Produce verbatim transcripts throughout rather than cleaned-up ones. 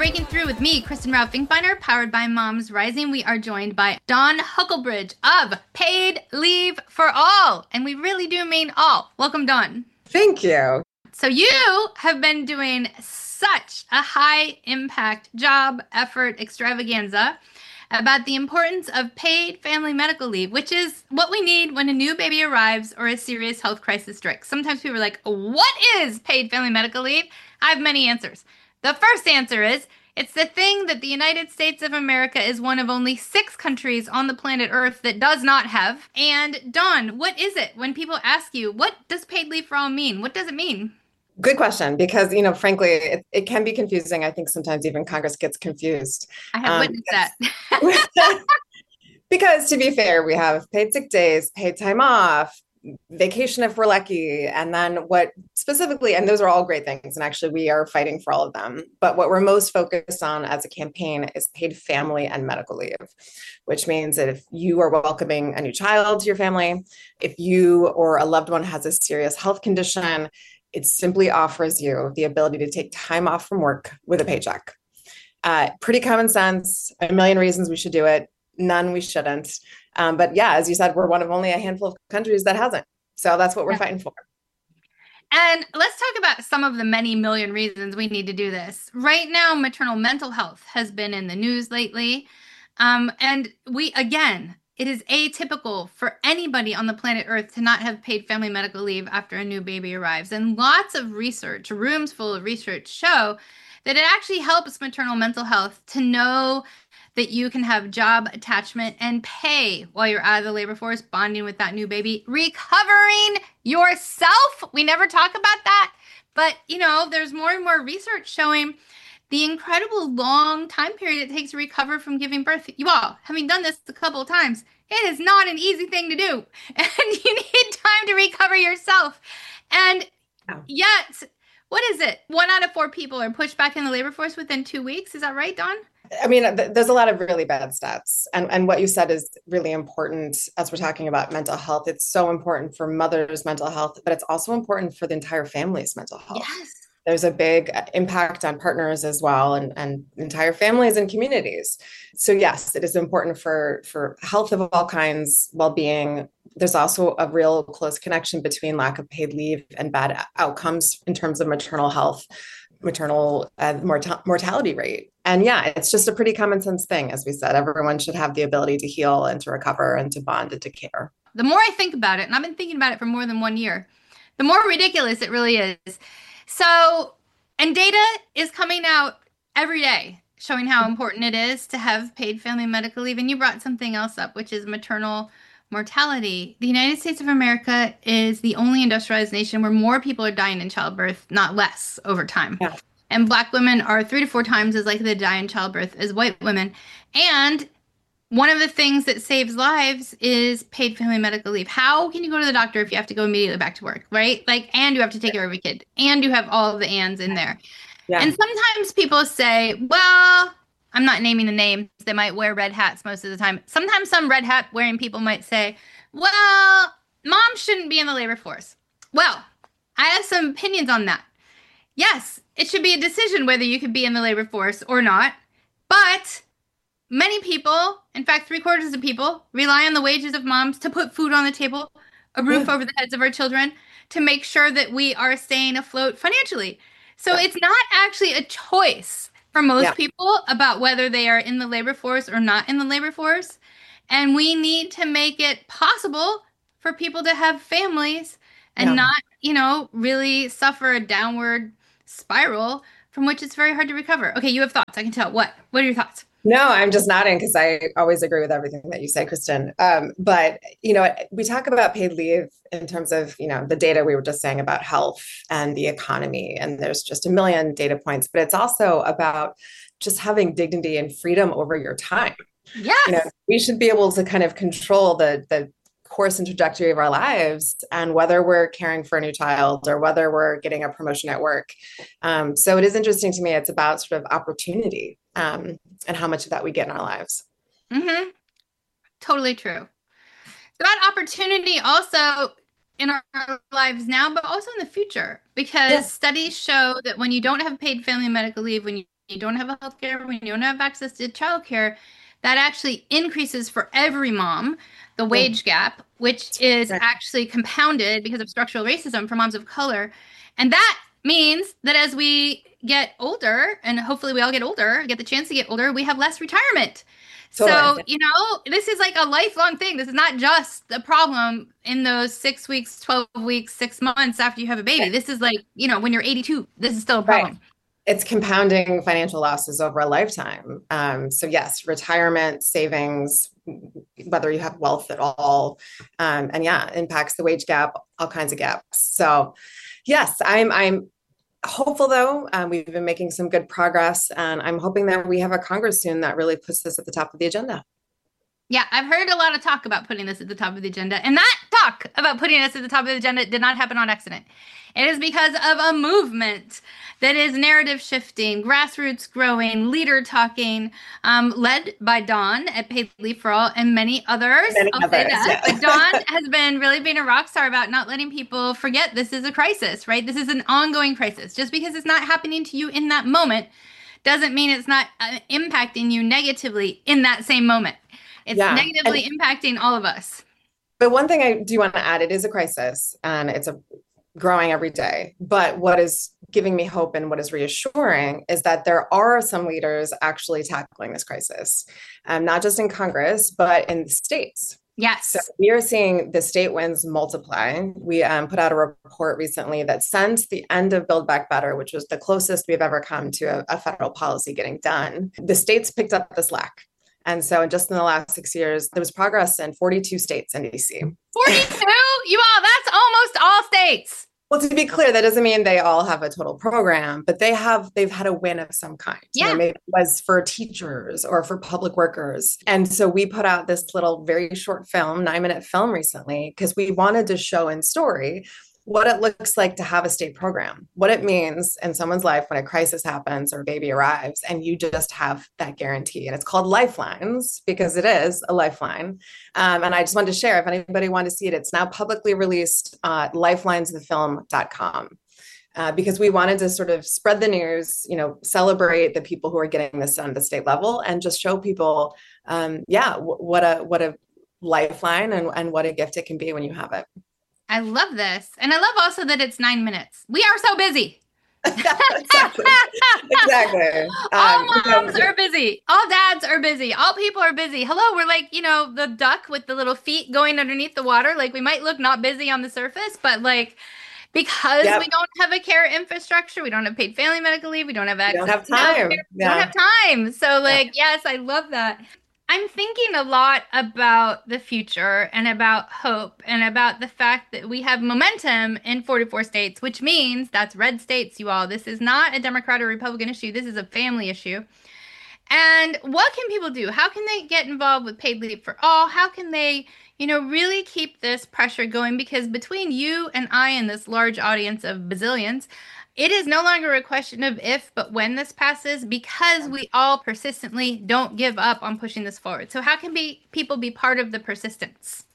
Breaking Through with me, Kristen Rao Finkbeiner, powered by Moms Rising. We are joined by Dawn Huckelbridge of Paid Leave for All. And we really do mean all. Welcome, Dawn. Thank you. So you have been doing such a high impact job, effort, extravaganza about the importance of paid family medical leave, which is what we need when a new baby arrives or a serious health crisis strikes. Sometimes people are like, what is paid family medical leave? I have many answers. The first answer is it's the thing that the United States of America is one of only six countries on the planet Earth that does not have. And Dawn, what is it? When people ask you, what does paid leave for all mean? What does it mean? Good question, because, you know, frankly, it, it can be confusing. I think sometimes even Congress gets confused. I have um, witnessed that. Because to be fair, we have paid sick days, paid time off, vacation if we're lucky, and then what specifically, and those are all great things, and actually we are fighting for all of them, but what we're most focused on as a campaign is paid family and medical leave, which means that if you are welcoming a new child to your family, if you or a loved one has a serious health condition, it simply offers you the ability to take time off from work with a paycheck. Uh, pretty common sense, a million reasons we should do it, none we shouldn't. Um, but yeah, as you said, we're one of only a handful of countries that hasn't. So that's what we're yeah. fighting for. And let's talk about some of the many million reasons we need to do this. Right now, maternal mental health has been in the news lately. Um, and we, again, it is atypical for anybody on the planet Earth to not have paid family medical leave after a new baby arrives. And lots of research, rooms full of research, show that it actually helps maternal mental health to know that you can have job attachment and pay while you're out of the labor force, bonding with that new baby, recovering yourself. We never talk about that. But, you know, there's more and more research showing the incredible long time period it takes to recover from giving birth. You all, having done this a couple of times, it is not an easy thing to do. And you need time to recover yourself. And oh. yet, what is it? One out of four people are pushed back in the labor force within two weeks. Is that right, Dawn? I mean, th- there's a lot of really bad stats. And, and what you said is really important as we're talking about mental health. It's so important for mothers' mental health, but it's also important for the entire family's mental health. Yes. There's a big impact on partners as well, and, and entire families and communities. So yes, it is important for, for health of all kinds, well-being. There's also a real close connection between lack of paid leave and bad outcomes in terms of maternal health, maternal uh, mort- mortality rate. And yeah, it's just a pretty common sense thing. As we said, everyone should have the ability to heal and to recover and to bond and to care. The more I think about it, and I've been thinking about it for more than one year, the more ridiculous it really is. So, and data is coming out every day showing how important it is to have paid family medical leave. And you brought something else up, which is maternal mortality. The United States of America is the only industrialized nation where more people are dying in childbirth, not less, over time. Yeah. And Black women are three to four times as likely to die in childbirth as white women. And one of the things that saves lives is paid family medical leave. How can you go to the doctor if you have to go immediately back to work, right? Like, and you have to take care of a kid, and you have all of the ands in there. Yeah. And sometimes people say, well, I'm not naming the names. They might wear red hats most of the time. Sometimes some red hat wearing people might say, well, mom shouldn't be in the labor force. Well, I have some opinions on that. Yes, it should be a decision whether you could be in the labor force or not. But many people, in fact, three quarters of people, rely on the wages of moms to put food on the table, a roof yeah. over the heads of our children, to make sure that we are staying afloat financially. So yeah. it's not actually a choice for most yeah. people about whether they are in the labor force or not in the labor force. And we need to make it possible for people to have families and yeah. not, you know, really suffer a downward spiral from which it's very hard to recover. Okay, you have thoughts. I can tell. What? What are your thoughts? No, I'm just nodding because I always agree with everything that you say, Kristen. Um, but, you know, we talk about paid leave in terms of, you know, the data we were just saying about health and the economy. And there's just a million data points, but it's also about just having dignity and freedom over your time. Yes. You know, we should be able to kind of control the, the course and trajectory of our lives, and whether we're caring for a new child or whether we're getting a promotion at work. Um, so it is interesting to me. It's about sort of opportunity um, and how much of that we get in our lives. Mm-hmm. Totally true. It's about opportunity also in our lives now, but also in the future, because yes. studies show that when you don't have paid family medical leave, when you don't have healthcare, when you don't have access to childcare, that actually increases for every mom the Mm, wage gap, which is right. actually compounded because of structural racism for moms of color. And that means that as we get older, and hopefully we all get older, get the chance to get older, we have less retirement. Totally. So, you know, this is like a lifelong thing. This is not just the problem in those six weeks, twelve weeks, six months after you have a baby. This is like, you know, when you're eighty-two, this is still a Right. problem. It's compounding financial losses over a lifetime. Um, so yes, retirement savings, whether you have wealth at all, um, and yeah, impacts the wage gap, all kinds of gaps. So yes, I'm I'm hopeful though. Um, we've been making some good progress, and I'm hoping that we have a Congress soon that really puts this at the top of the agenda. Yeah, I've heard a lot of talk about putting this at the top of the agenda, and that talk about putting this at the top of the agenda did not happen on accident. It is because of a movement that is narrative shifting, grassroots growing, leader talking, um, led by Dawn at Paid Leave for All and many others. Many I'll say others, that. yeah. But Dawn has been really being a rock star about not letting people forget this is a crisis, right? This is an ongoing crisis. Just because it's not happening to you in that moment doesn't mean it's not uh, impacting you negatively in that same moment. It's Yeah. And negatively impacting all of us. but one thing I do want to add, it is a crisis and it's a growing every day. But what is giving me hope and what is reassuring is that there are some leaders actually tackling this crisis, um, not just in Congress, but in the states. So Yes. we are seeing the state wins multiply. We um, put out a report recently that since the end of Build Back Better, which was the closest we've ever come to a, a federal policy getting done, the states picked up the slack. And so just in the last six years, there was progress in forty-two states in D C. forty-two? You all, that's almost all states. Well, to be clear, that doesn't mean they all have a total program, but they have they've had a win of some kind. You know, Yeah. maybe it was for teachers or for public workers. And so we put out this little very short film, nine minute film recently, because we wanted to show in story what it looks like to have a state program, what it means in someone's life when a crisis happens or a baby arrives, and you just have that guarantee. And it's called Lifelines because it is a lifeline. Um, and I just wanted to share if anybody wanted to see it, it's now publicly released at lifelines the film dot com. Uh, because we wanted to sort of spread the news, you know, celebrate the people who are getting this done at the state level, and just show people, um, yeah, w- what a what a lifeline and, and what a gift it can be when you have it. I love this. And I love also that it's nine minutes. We are so busy. exactly. Exactly. All Um, you moms know, are busy. All dads are busy. All people are busy. Hello, we're like, you know, the duck with the little feet going underneath the water. Like we might look not busy on the surface, but like because yep. we don't have a care infrastructure, we don't have paid family medical leave, we don't have You access don't have to healthcare, time. we don't Yeah. have time. So like, yes, I love that. I'm thinking a lot about the future and about hope and about the fact that we have momentum in forty-four states, which means that's red states, you all. This is not a Democrat or Republican issue. This is a family issue. And what can people do? How can they get involved with Paid Leave for All? How can they, you know, really keep this pressure going? Because between you and I and this large audience of bazillions, it is no longer a question of if, but when this passes, because we all persistently don't give up on pushing this forward. So how can be people be part of the persistence?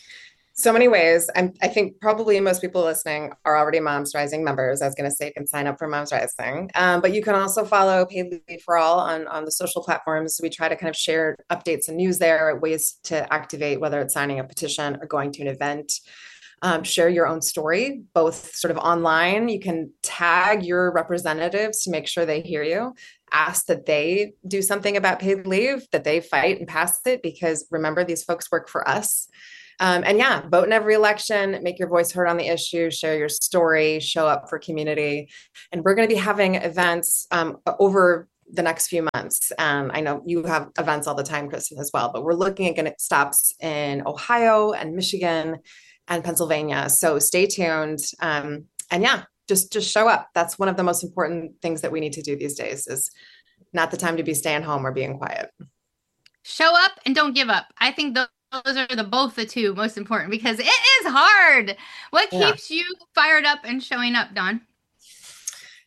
So many ways. I'm, I think probably most people listening are already Moms Rising members. I was going to say you can sign up for Moms Rising, um, but you can also follow Paid Leave for All on, on the social platforms. We try to kind of share updates and news there, ways to activate, whether it's signing a petition or going to an event. Um, share your own story, both sort of online. You can tag your representatives to make sure they hear you. Ask that they do something about paid leave, that they fight and pass it, because remember, these folks work for us. Um, and yeah, vote in every election, make your voice heard on the issue, share your story, show up for community. And we're going to be having events um, over the next few months. Um, I know you have events all the time, Kristen, as well, but we're looking at getting stops in Ohio and Michigan and Pennsylvania. So stay tuned. Um, and yeah, just, just show up. That's one of the most important things that we need to do these days, is not the time to be staying home or being quiet. Show up and don't give up. I think those Those are the both the two most important, because it is hard. What Yeah. keeps you fired up and showing up, Dawn?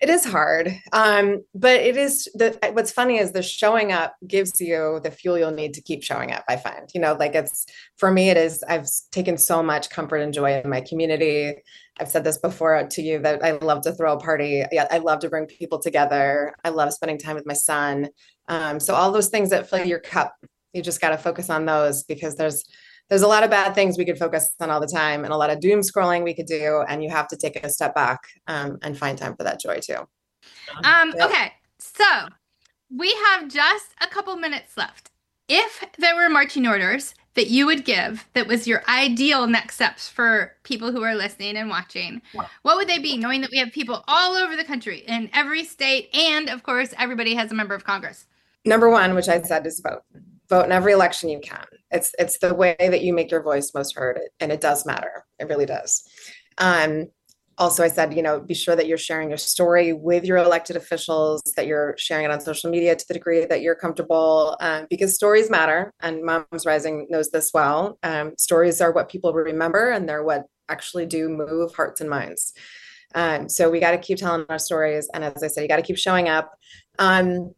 It is hard. Um, but it is the what's funny is the showing up gives you the fuel you'll need to keep showing up, I find. You know, like it's for me, it is I've taken so much comfort and joy in my community. I've said this before to you that I love to throw a party. Yeah, I love to bring people together. I love spending time with my son. Um, so all those things that fill your cup, you just got to focus on those because there's there's a lot of bad things we could focus on all the time and a lot of doom scrolling we could do. And you have to take a step back um, and find time for that joy too. Um, Yep. okay, so we have just a couple minutes left. If there were marching orders that you would give that was your ideal next steps for people who are listening and watching, what would they be, knowing that we have people all over the country in every state and, of course, everybody has a member of Congress? Number one, which I said, is vote. Vote in every election you can. It's it's the way that you make your voice most heard, and it does matter. It really does. Um, also, I said, you know, be sure that you're sharing your story with your elected officials, that you're sharing it on social media to the degree that you're comfortable, um, because stories matter. And Moms Rising knows this well. Um, stories are what people remember, and they're what actually do move hearts and minds. Um, so we got to keep telling our stories. And as I said, you got to keep showing up. Um,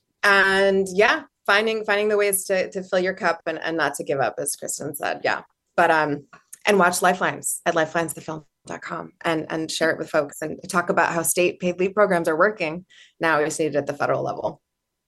and yeah, finding finding the ways to to fill your cup and, and not to give up, as Kristen said. Yeah. But um, and watch Lifelines at lifelines the film dot com and and share it with folks and talk about how state paid leave programs are working. Now we just need it at the federal level.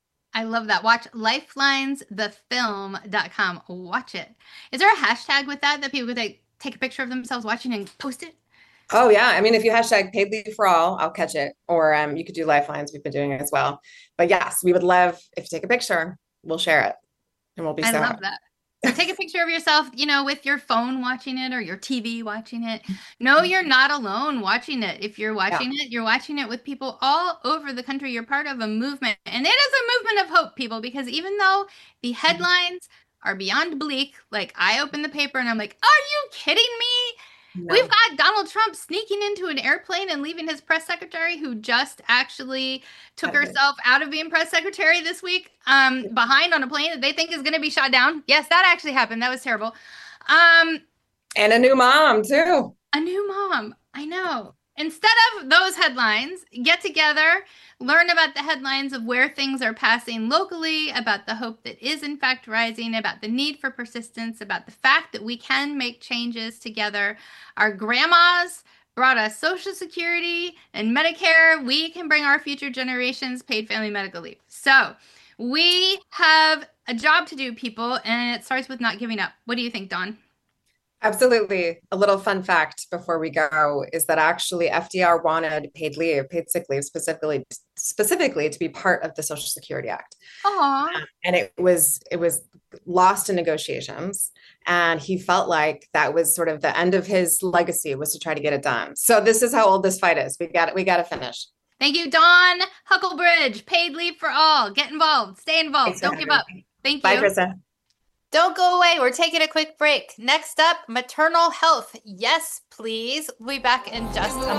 I love that. Watch lifelines the film dot com. Watch it. Is there a hashtag with that that people could like, take a picture of themselves watching and post it? Oh yeah. I mean, if you hashtag paid leave for all, I'll catch it. Or um, you could do Lifelines. We've been doing it as well. But yes, we would love if you take a picture, we'll share it. And we'll be I so love happy. that. So take a picture of yourself, you know, with your phone watching it or your T V watching it. No, you're not alone watching it. If you're watching Yeah. it, you're watching it with people all over the country. You're part of a movement. And it is a movement of hope, people, because even though the headlines are beyond bleak, like I open the paper and I'm like, are you kidding me? No. We've got Donald Trump sneaking into an airplane and leaving his press secretary, who just actually took herself out of being press secretary this week, um, behind on a plane that they think is going to be shot down. Yes, that actually happened. That was terrible. Um, and a new mom too. A new mom. I know. Instead of those headlines, get together, learn about the headlines of where things are passing locally, about the hope that is in fact rising, about the need for persistence, about the fact that we can make changes together. Our grandmas brought us Social Security and Medicare. We can bring our future generations paid family medical leave. So we have a job to do, people, and it starts with not giving up. What do you think, Dawn? Absolutely. A little fun fact before we go is that actually F D R wanted paid leave, paid sick leave specifically specifically to be part of the Social Security Act. Aww. And it was it was lost in negotiations. And he felt like that was sort of the end of his legacy, was to try to get it done. So this is how old this fight is. We got it. We got to finish. Thank you, Dawn Huckelbridge. Paid leave for all. Get involved. Stay involved. Thanks Don't give up. Thank you. Bye, Krista. Don't go away. We're taking a quick break. Next up, maternal health. Yes, please. We'll be back in just a moment.